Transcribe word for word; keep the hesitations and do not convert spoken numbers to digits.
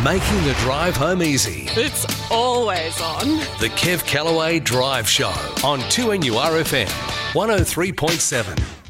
Making the drive home easy. It's always on. The Kev Callaway Drive Show on two N U R F M one oh three point seven.